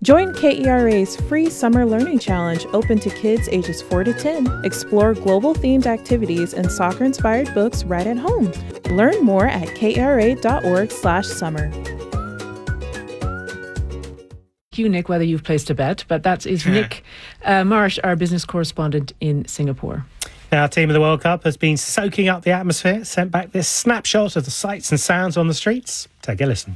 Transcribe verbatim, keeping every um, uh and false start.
Join K E R A's free Summer Learning Challenge open to kids ages four to ten. Explore global-themed activities and soccer-inspired books right at home. Learn more at kra.org slash summer. You, Nick, whether you've placed a bet, but that is Nick uh, Marsh, our business correspondent in Singapore. Our team of the World Cup has been soaking up the atmosphere, sent back this snapshot of the sights and sounds on the streets. Take a listen.